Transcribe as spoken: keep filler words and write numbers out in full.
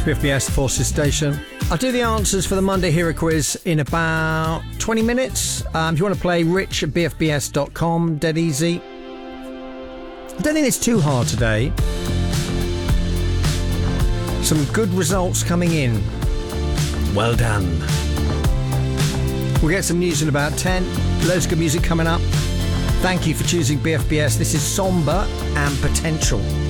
B F B S Forces Station. I'll do the answers for the Monday Hero Quiz in about twenty minutes. Um, if you want to play, rich at b f b s dot com, dead easy. I don't think it's too hard today. Some good results coming in. Well done. We'll get some news in about ten. Loads of good music coming up. Thank you for choosing B F B S. This is Somber and Potential.